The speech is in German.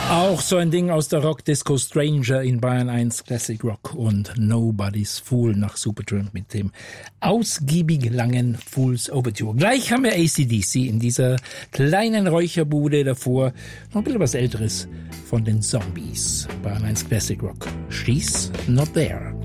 Auch so ein Ding aus der Rock-Disco Stranger in Bayern 1 Classic Rock und Nobody's Fool nach Supertramp mit dem ausgiebig langen Fool's Overture. Gleich haben wir AC/DC in dieser kleinen Räucherbude davor. Noch ein bisschen was Älteres von den Zombies. Bayern 1 Classic Rock. She's Not There.